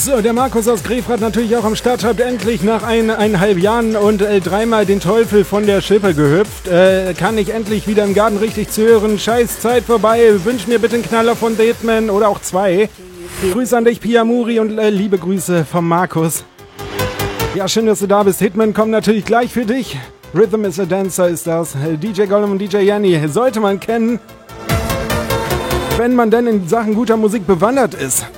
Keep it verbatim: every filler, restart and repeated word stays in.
So, der Markus aus Grefrath natürlich auch am Start, schreibt endlich nach eineinhalb Jahren und äh, dreimal den Teufel von der Schippe gehüpft. Äh, kann ich endlich wieder im Garten richtig zuhören. Scheiß Zeit vorbei. Wünsch mir bitte einen Knaller von The Hitman oder auch zwei. Grüße an dich, Pia Muri, und äh, liebe Grüße vom Markus. Ja, schön, dass du da bist. Hitman kommt natürlich gleich für dich. Rhythm is a Dancer ist das. Äh, D J Gollum und D J Yanni sollte man kennen, wenn man denn in Sachen guter Musik bewandert ist.